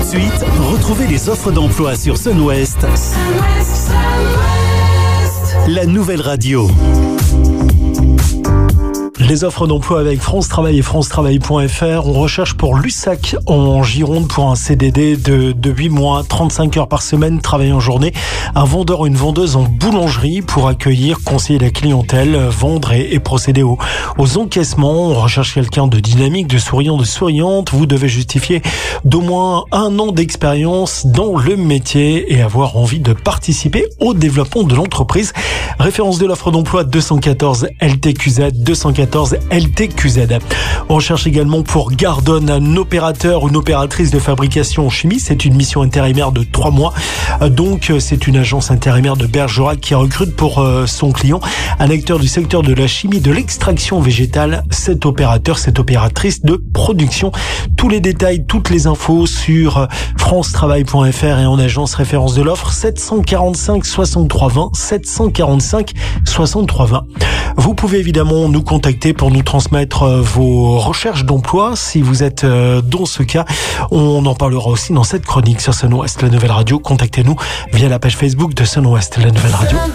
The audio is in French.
suite, retrouvez les offres d'emploi sur Sun West, la nouvelle radio. Les offres d'emploi avec France Travail et francetravail.fr. On recherche pour Lussac en Gironde pour un CDD de 8 mois, 35 heures par semaine, travail en journée. Un vendeur ou une vendeuse en boulangerie pour accueillir, conseiller la clientèle, vendre et procéder aux encaissements. On recherche quelqu'un de dynamique, de souriant, de souriante. Vous devez justifier d'au moins 1 an d'expérience dans le métier et avoir envie de participer au développement de l'entreprise. Référence de l'offre d'emploi 214 LTQZ, 214 LTQZ. On recherche également pour Gardon un opérateur ou une opératrice de fabrication en chimie. C'est une mission intérimaire de 3 mois. Donc, c'est une agence intérimaire de Bergerac qui recrute pour son client un acteur du secteur de la chimie, de l'extraction végétale. Cet opérateur, cette opératrice de production. Tous les détails, toutes les infos sur francetravail.fr et en agence. Référence de l'offre 745 63 20, 745 63 20. Vous pouvez évidemment nous contacter pour nous transmettre vos recherches d'emploi. Si vous êtes dans ce cas, on en parlera aussi dans cette chronique sur Sun West, la nouvelle radio. Contactez-nous via la page Facebook de Sun West, la nouvelle radio.